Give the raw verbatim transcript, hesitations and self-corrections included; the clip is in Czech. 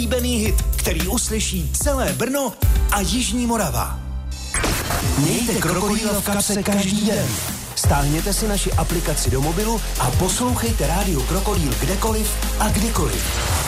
oblíbený hit, který uslyší celé Brno a Jižní Morava. Mějte Krokodýla v kapse každý den. Stáhněte si naši aplikaci do mobilu a poslouchejte rádio Krokodýl kdekoliv a kdykoliv.